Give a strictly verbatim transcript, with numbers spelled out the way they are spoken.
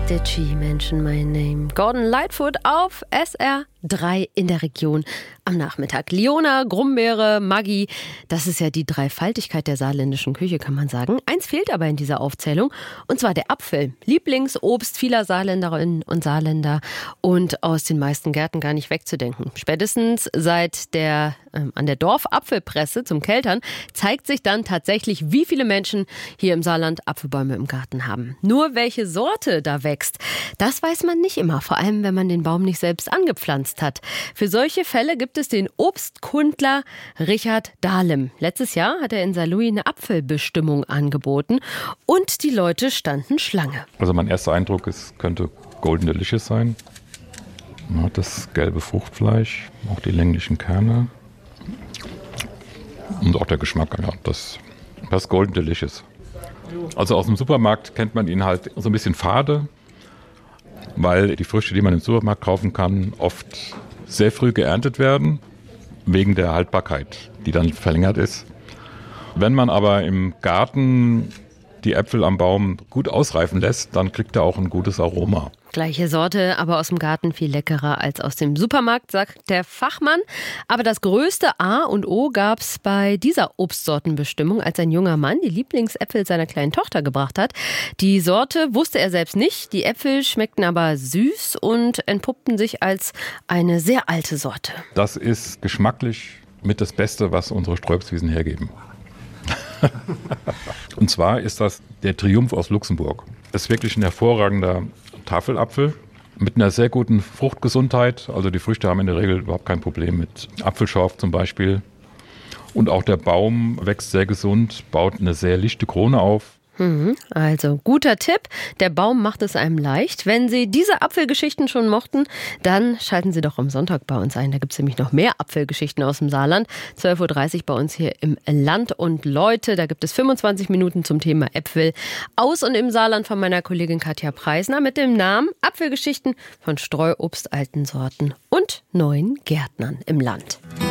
Did she mention my name? Gordon Lightfoot auf S R drei in der Region am Nachmittag. Liona, Grumbeere, Maggi, das ist ja die Dreifaltigkeit der saarländischen Küche, kann man sagen. Eins fehlt aber in dieser Aufzählung, und zwar der Apfel. Lieblingsobst vieler Saarländerinnen und Saarländer und aus den meisten Gärten gar nicht wegzudenken. Spätestens seit der äh, an der Dorfapfelpresse zum Keltern zeigt sich dann tatsächlich, wie viele Menschen hier im Saarland Apfelbäume im Garten haben. Nur welche Sorte da wächst, das weiß man nicht immer, vor allem wenn man den Baum nicht selbst angepflanzt hat. Für solche Fälle gibt es den Obstkundler Richard Dahlem. Letztes Jahr hat er in Saarlouis eine Apfelbestimmung angeboten und die Leute standen Schlange. Also mein erster Eindruck ist, es könnte Golden Delicious sein. Man hat das gelbe Fruchtfleisch, auch die länglichen Kerne und auch der Geschmack. Ja, das, das ist Golden Delicious. Also aus dem Supermarkt kennt man ihn halt so ein bisschen fade, weil die Früchte, die man im Supermarkt kaufen kann, oft sehr früh geerntet werden, wegen der Haltbarkeit, die dann verlängert ist. Wenn man aber im Garten die Äpfel am Baum gut ausreifen lässt, dann kriegt er auch ein gutes Aroma. Gleiche Sorte, aber aus dem Garten viel leckerer als aus dem Supermarkt, sagt der Fachmann. Aber das größte A und O gab es bei dieser Obstsortenbestimmung, als ein junger Mann die Lieblingsäpfel seiner kleinen Tochter gebracht hat. Die Sorte wusste er selbst nicht, die Äpfel schmeckten aber süß und entpuppten sich als eine sehr alte Sorte. Das ist geschmacklich mit das Beste, was unsere Sträubswiesen hergeben. Und zwar ist das der Triumph aus Luxemburg. Das ist wirklich ein hervorragender Tafelapfel mit einer sehr guten Fruchtgesundheit. Also die Früchte haben in der Regel überhaupt kein Problem mit Apfelschorf zum Beispiel. Und auch der Baum wächst sehr gesund, baut eine sehr lichte Krone auf. Also guter Tipp, der Baum macht es einem leicht. Wenn Sie diese Apfelgeschichten schon mochten, dann schalten Sie doch am Sonntag bei uns ein. Da gibt es nämlich noch mehr Apfelgeschichten aus dem Saarland. zwölf Uhr dreißig bei uns hier im Land und Leute. Da gibt es fünfundzwanzig Minuten zum Thema Äpfel aus und im Saarland von meiner Kollegin Katja Preisner mit dem Namen Apfelgeschichten von Streuobst, alten Sorten und neuen Gärtnern im Land.